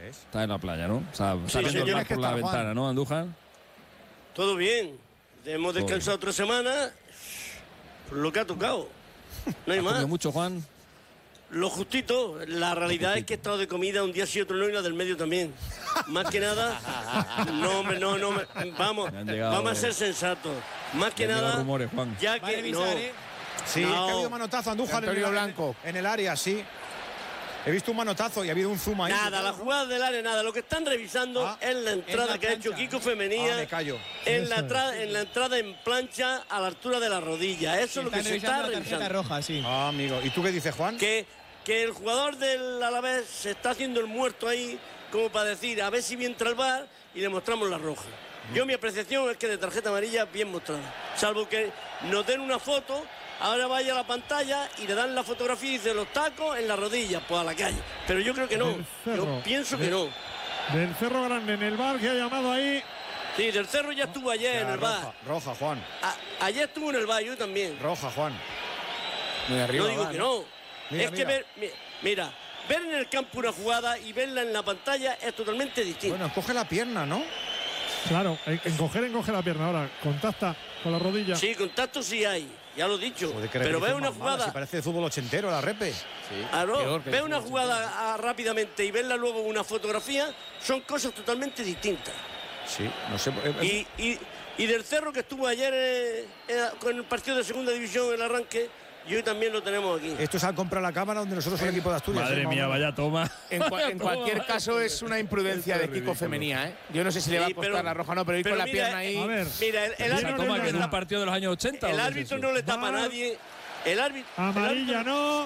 Está en la playa, ¿no? O sea, está viendo el mar por la ventana, ¿no, Andújar? Todo bien. Hemos descansado 3 semanas. Por lo que ha tocado. No hay más. ¿Has comido mucho, Juan? Lo justito. La realidad es que he estado de comida un día sí, otro no, y la del medio también. Más que nada, no. Vamos a ser sensatos. Más que nada, rumores, Juan. Ya que revisar, Sí, es que ha habido manotazo, Andújar en el área, sí. He visto un manotazo y ha habido un zoom ahí. Nada, la jugada del área, nada. Lo que están revisando es la entrada que ha hecho Kiko Femenía. Me callo. En la entrada en plancha a la altura de la rodilla. Eso es lo que se está revisando. Roja, sí. Amigo. ¿Y tú qué dices, Juan? Que el jugador del Alavés se está haciendo el muerto ahí, como para decir, a ver si bien entra el VAR y le mostramos la roja. Yo, mi apreciación es que de tarjeta amarilla bien mostrada. Salvo que nos den una foto, ahora vaya a la pantalla y le dan la fotografía y dice los tacos en la rodilla, pues a la calle. Pero yo creo que no. Yo pienso que no. Del Cerro Grande en el VAR que ha llamado ahí. Sí, del Cerro ya estuvo ayer en el VAR. Roja, Juan. Ayer estuvo en el VAR, yo también. Roja, Juan. Muy arriba, no digo que no. Es que ver en el campo una jugada y verla en la pantalla es totalmente distinto. Bueno, encoge la pierna, ¿no? Claro, encoge la pierna. Ahora, contacta con la rodilla. Sí, contacto sí hay, ya lo he dicho. Pero ve una jugada. Si parece de fútbol ochentero, la repe. Sí. Claro, ve una jugada rápidamente y verla luego una fotografía, son cosas totalmente distintas. Sí, no sé. Y del Cerro que estuvo ayer con el partido de segunda división, el arranque. Y hoy también lo tenemos aquí. Esto es al comprar la cámara donde nosotros el equipo de Asturias. Madre mía, vaya toma. En cualquier caso es una imprudencia de Kiko Femenía, ¿eh? Yo no sé si le va a costar la roja o no, pero ir con la pierna ahí. A ver, mira, el árbitro toma que en un partido de los años 80. El árbitro no le tapa a nadie. El árbitro. Amarilla no.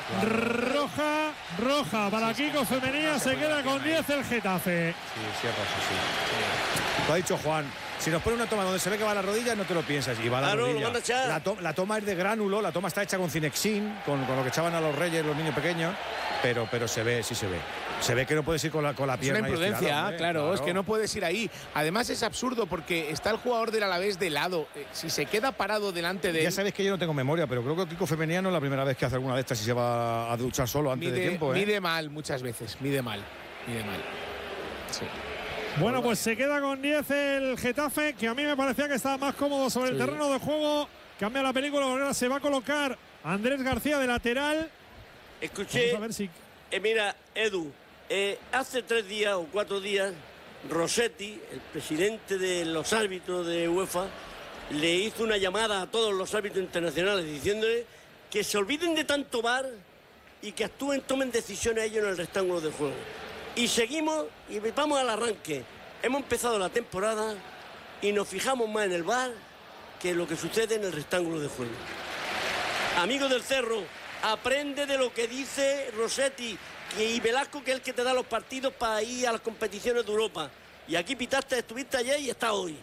Roja para Kiko Femenía. Se queda con 10 el Getafe. Sí, roja. Lo ha dicho Juan. Si nos pone una toma donde se ve que va a la rodilla, no te lo piensas. Y va a la rodilla. La toma es de gránulo, la toma está hecha con Cinexin, con lo que echaban a los reyes, los niños pequeños. Pero se ve, sí se ve. Se ve que no puedes ir con la pierna. Es una imprudencia, claro, es que no puedes ir ahí. Además es absurdo porque está el jugador del Alavés de lado. Si se queda parado delante de él. Ya sabéis que yo no tengo memoria, pero creo que Kiko Femenía no es la primera vez que hace alguna de estas y se va a duchar solo antes de tiempo. Mide mal muchas veces, mide mal. Sí. Bueno, pues se queda con 10 el Getafe, que a mí me parecía que estaba más cómodo sobre el terreno de juego. Cambia la película, ahora se va a colocar Andrés García de lateral. Escuché, a ver si... mira, Edu, hace 3 días o 4 días, Rossetti, el presidente de los árbitros de UEFA, le hizo una llamada a todos los árbitros internacionales diciéndole que se olviden de tanto VAR y que actúen, tomen decisiones ellos en el rectángulo de juego. Y seguimos y vamos al arranque. Hemos empezado la temporada y nos fijamos más en el VAR que lo que sucede en el rectángulo de juego. Amigos del Cerro, aprende de lo que dice Rossetti y Velasco, que es el que te da los partidos para ir a las competiciones de Europa. Y aquí estuviste ayer y está hoy.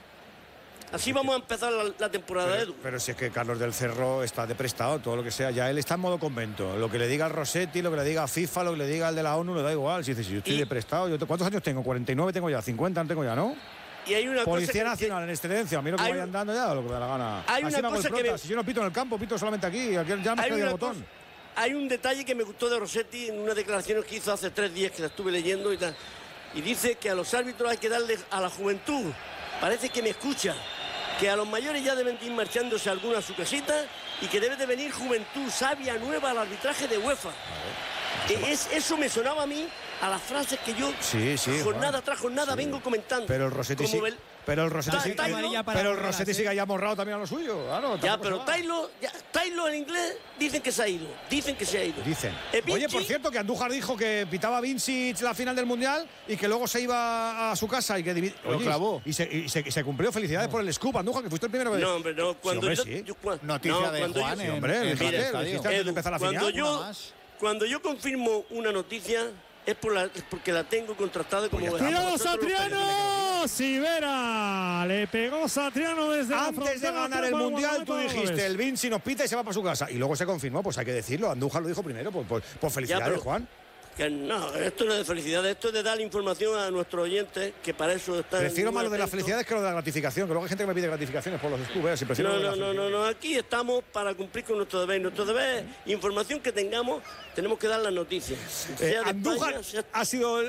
Así vamos a empezar la temporada, Edu. Pero si es que Carlos del Cerro está de prestado, todo lo que sea, ya él está en modo convento. Lo que le diga al Rossetti, lo que le diga a FIFA, lo que le diga al de la ONU, le da igual. Si dice, si yo estoy de prestado, ¿cuántos años tengo? 49 tengo ya, 50 no tengo ya, ¿no? Y hay una Policía Nacional en excedencia, a mí lo que vayan dando ya, lo que me da la gana. Hay una cosa que si yo no pito en el campo, pito solamente aquí ya me queda el botón. Hay un detalle que me gustó de Rossetti en unas declaraciones que hizo hace 3 días, que la estuve leyendo y tal. Y dice que a los árbitros hay que darle a la juventud. Parece que me escucha. Que a los mayores ya deben ir marchándose alguna a su casita y que debe de venir juventud sabia nueva al arbitraje de UEFA. Eso me sonaba a mí a las frases que yo jornada tras jornada vengo comentando. Pero el Rossetti sigue ahí amorrado también a lo suyo. Claro, ya, pero Taylor en inglés dicen que se ha ido. Dicen. Oye, por cierto, que Andújar dijo que pitaba Vincic la final del Mundial y que luego se iba a su casa y que lo clavó. Y se cumplió. Felicidades por el scoop, Andújar, que fuiste el primero. No, hombre, no. Noticia de Juan. Empezar la final. Cuando yo confirmo una noticia es porque la tengo contrastada como... ¡Cuidado, Satriano! Sivera le pegó Satriano desde la frontera. Antes de ganar el Mundial tú dijiste, el Vinci nos pita y se va para su casa. Y luego se confirmó, pues hay que decirlo. Andújar lo dijo primero, pues felicidades, Juan. Que no, esto no es de felicidad, esto es de dar información a nuestros oyentes, que para eso están... Prefiero más lo de la felicidad que lo de la gratificación, que luego hay gente que me pide gratificaciones por los scoops, No, aquí estamos para cumplir con nuestro deber. Nuestro deber, información que tengamos, tenemos que dar las noticias. Andújar ha sido